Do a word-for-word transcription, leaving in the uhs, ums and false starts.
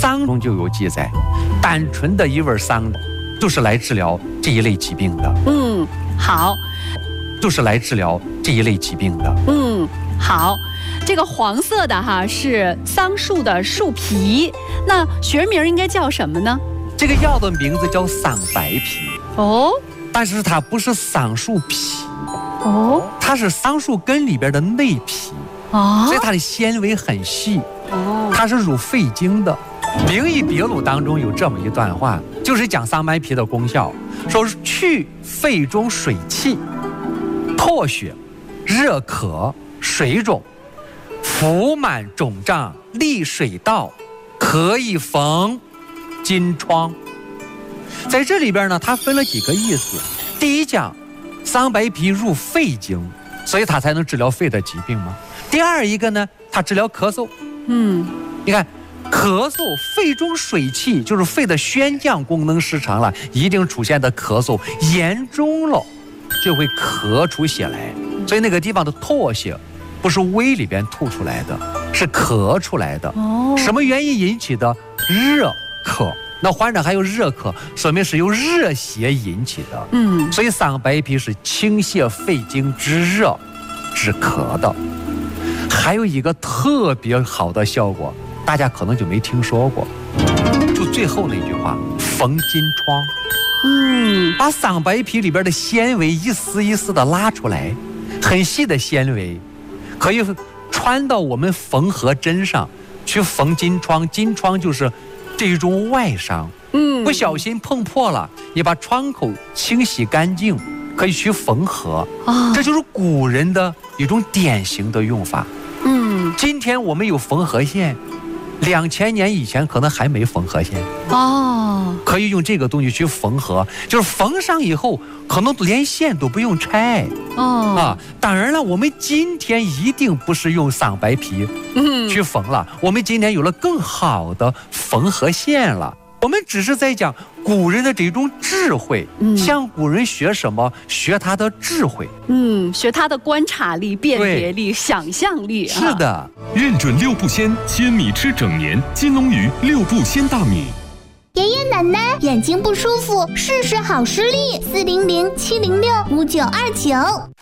桑中就有记载，单纯的一味桑就是来治疗这一类疾病的。 嗯，好， 就是来治疗这一类疾病的。 嗯，好。这个黄色的哈是桑树的树皮，那学名应该叫什么呢？ 这个药的名字叫桑白皮。 哦， 但是它不是桑树皮。 哦， 它是桑树根里边的内皮。哦，所以它的纤维很细。哦，它是入肺经的。《名医别录》当中有这么一段话，就是讲桑白皮的功效，说是去肺中水气、唾血、热咳、水肿、腹满肿胀、利水道，可以缝金疮。在这里边呢，它分了几个意思。第一讲，桑白皮入肺经，所以它才能治疗肺的疾病吗？第二一个呢，它治疗咳嗽。嗯，你看。咳嗽，肺中水气就是肺的宣降功能失常了，一定出现的咳嗽，严重了就会咳出血来。所以那个地方的唾血不是胃里边吐出来的，是咳出来的。哦，什么原因引起的？热咳。那患者还有热咳，说明是由热邪引起的。嗯，所以桑白皮是清泻肺经之热止咳的。还有一个特别好的效果，大家可能就没听说过，就最后那句话，缝金疮。嗯，把桑白皮里边的纤维一丝一丝的拉出来，很细的纤维，可以穿到我们缝合针上去缝金疮。金疮就是这种外伤，嗯，不小心碰破了，你把创口清洗干净，可以去缝合。啊，这就是古人的一种典型的用法。嗯，今天我们有缝合线，两千年以前可能还没缝合线哦，可以用这个东西去缝合，就是缝上以后可能连线都不用拆哦啊。当然了，我们今天一定不是用桑白皮去缝了，嗯，我们今天有了更好的缝合线了。我们只是在讲古人的这种智慧，嗯，向古人学什么？学他的智慧， 嗯，学他的观察力、辨别力、想象力。 是的，啊， 认准六步仙，鲜米吃整年。金龙鱼六步鲜大米。 爷爷奶奶眼睛不舒服，试试好视力，四零零七零六五九二九。